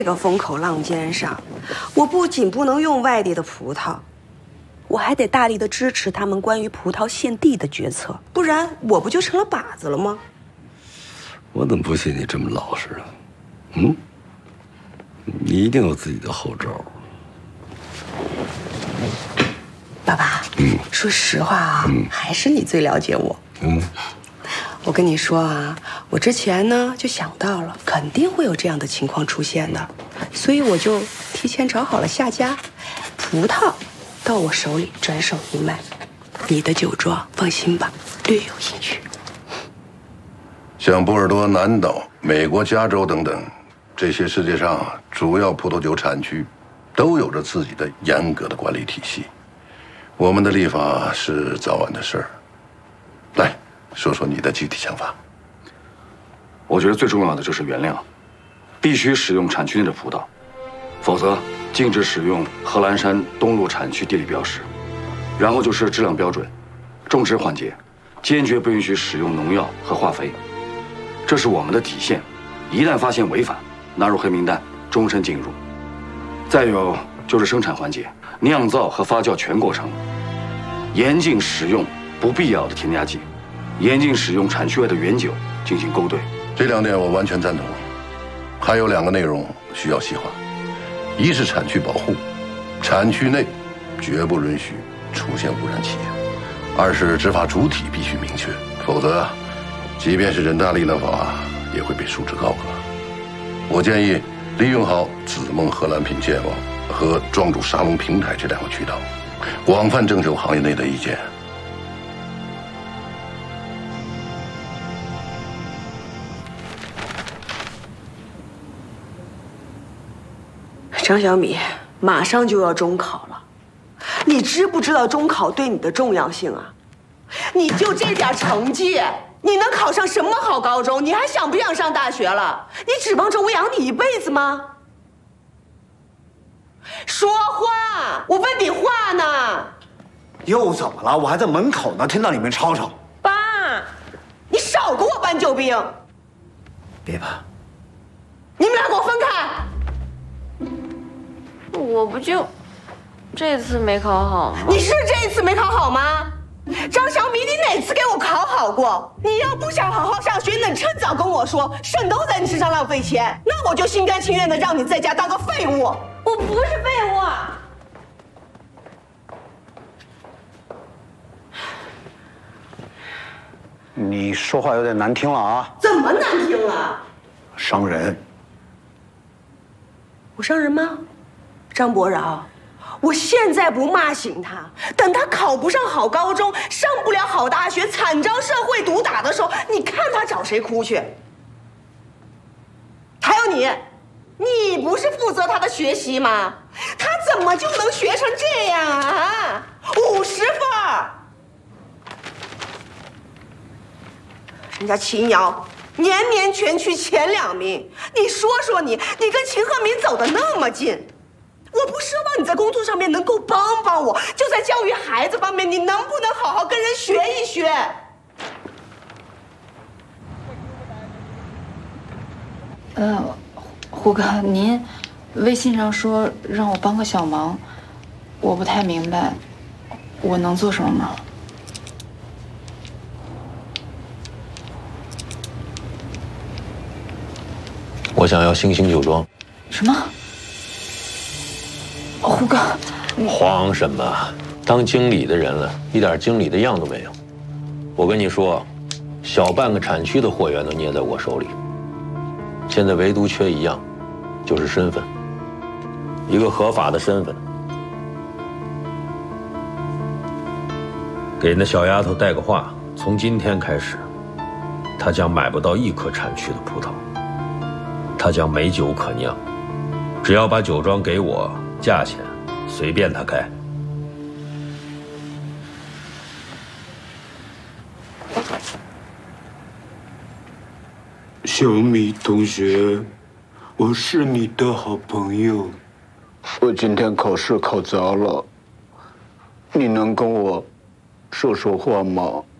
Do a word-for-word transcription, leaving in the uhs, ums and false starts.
这个风口浪尖上，我不仅不能用外地的葡萄，我还得大力的支持他们关于葡萄限地的决策，不然我不就成了靶子了吗？ 我怎么不信你这么老实啊？嗯，你一定有自己的后招。 爸爸，嗯，说实话啊，嗯、还是你最了解我。嗯。我跟你说啊，我之前呢就想到了，肯定会有这样的情况出现的，所以我就提前找好了下家，葡萄到我手里转手一卖，你的酒庄放心吧，略有兴趣。 像波尔多、南岛、美国加州等等，这些世界上主要葡萄酒产区，都有着自己的严格的管理体系。我们的立法是早晚的事儿。来。说说你的具体想法。 我觉得最重要的就是原料，必须使用产区内的葡萄，否则禁止使用贺兰山东路产区地理标识。然后就是质量标准，种植环节，坚决不允许使用农药和化肥，这是我们的底线。一旦发现违反，纳入黑名单，终身禁入。再有就是生产环节，酿造和发酵全过程，严禁使用不必要的添加剂。严禁使用产区外的原酒进行勾兑， 这两点我完全赞同。还有两个内容需要细化：一是产区保护，产区内绝不允许出现污染企业；二是执法主体必须明确，否则，即便是人大立了法，也会被束之高阁。我建议利用好紫梦荷兰品鉴网和庄主沙龙平台这两个渠道，广泛征求行业内的意见。 张小米，马上就要中考了，你知不知道中考对你的重要性啊？你就这点成绩，你能考上什么好高中？你还想不想上大学了？你指望着我养你一辈子吗？说话，我问你话呢。 又怎么了？我还在门口呢，听到你们吵吵。 爸，你少给我搬救兵。 别怕。 你们俩给我分开。 我不就这次没考好吗？ 你是这次没考好吗？张小米，你哪次给我考好过？你要不想好好上学，那你趁早跟我说，省得我在你身上浪费钱。那我就心甘情愿的让你在家当个废物。 我不是废物。 你说话有点难听了啊！ 怎么难听了？ 伤人。 我伤人吗？张伯饶，我现在不骂醒他，等他考不上好高中，上不了好大学，惨遭社会毒打的时候，你看他找谁哭去？还有你，你不是负责他的学习吗？他怎么就能学成这样啊？五十分，人家秦瑶年年全区前两名，你说说你，你跟秦鹤鸣走得那么近。我不奢望你在工作上面能够帮帮我，就在教育孩子方面，你能不能好好跟人学一学？ 呃，胡哥，您微信上说让我帮个小忙，我不太明白，我能做什么吗？ 我想要星星酒庄。 什么？胡哥， 慌什么？当经理的人了，一点经理的样都没有。我跟你说，小半个产区的货源都捏在我手里。现在唯独缺一样，就是身份，一个合法的身份。给那小丫头带个话，从今天开始，她将买不到一颗产区的葡萄，她将没酒可酿。只要把酒庄给我，价钱随便她开。 小米同学，我是你的好朋友。 我今天考试考砸了，你能跟我说说话吗？